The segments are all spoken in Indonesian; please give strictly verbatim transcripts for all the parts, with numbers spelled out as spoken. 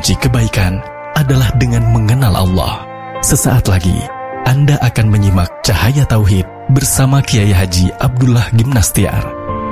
kunci kebaikan adalah dengan mengenal Allah. Sesaat lagi, Anda akan menyimak Cahaya Tauhid bersama Kiai Haji Abdullah Gimnastiar.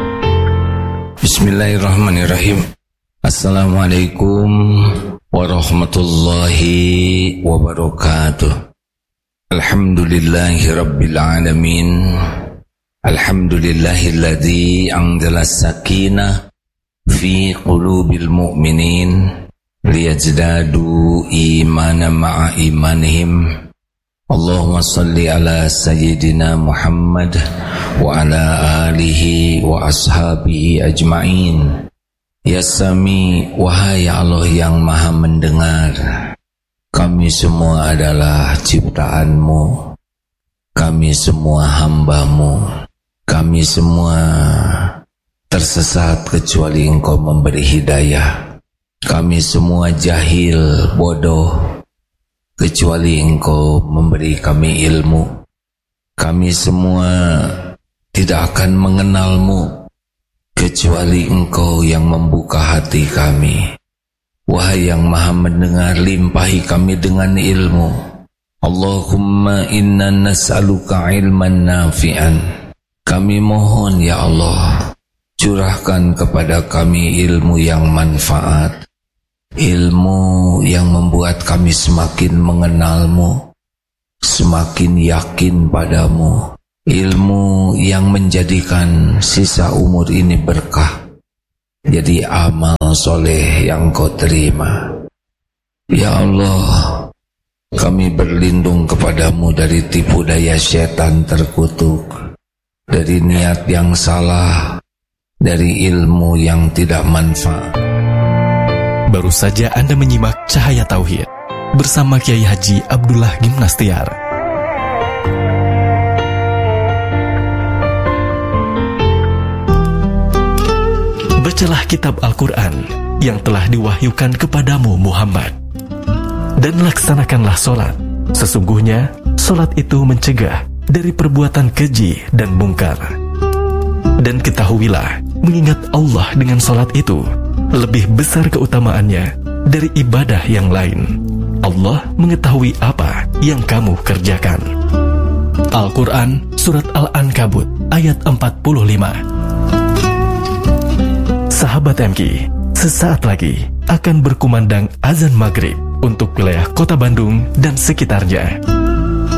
Bismillahirrahmanirrahim. Assalamualaikum warahmatullahi wabarakatuh. Alhamdulillahi rabbil alamin. Alhamdulillahilladzi anzala as-sakinah fi qulubil mu'minin liyazdadu imanan ma'a imanihim. Allahumma salli ala sayyidina Muhammad wa ala alihi wa ashabihi ajma'in. Ya Sami, wahai Allah yang maha mendengar, kami semua adalah ciptaan-Mu, kami semua hamba-Mu, kami semua tersesat kecuali Engkau memberi hidayah. Kami semua jahil, bodoh, kecuali Engkau memberi kami ilmu. Kami semua tidak akan mengenal-Mu kecuali Engkau yang membuka hati kami. Wahai yang maha mendengar, limpahi kami dengan ilmu. Allahumma inna nas'aluka ilman nafi'an. Kami mohon ya Allah, curahkan kepada kami ilmu yang manfaat, ilmu yang membuat kami semakin mengenal-Mu, semakin yakin padamu, ilmu yang menjadikan sisa umur ini berkah, jadi amal soleh yang Kau terima. Ya Allah, kami berlindung kepadamu dari tipu daya setan terkutuk, dari niat yang salah, dari ilmu yang tidak manfaat. Baru saja Anda menyimak Cahaya Tauhid bersama Kiai Haji Abdullah Gimnastiar. Bacalah kitab Al-Quran yang telah diwahyukan kepadamu Muhammad, dan laksanakanlah solat. Sesungguhnya solat itu mencegah dari perbuatan keji dan mungkar. Dan ketahuilah, mengingat Allah dengan solat itu lebih besar keutamaannya dari ibadah yang lain. Allah mengetahui apa yang kamu kerjakan. Al-Quran Surat Al-Ankabut ayat empat puluh lima. Sahabat M K, sesaat lagi akan berkumandang azan maghrib untuk wilayah Kota Bandung dan sekitarnya.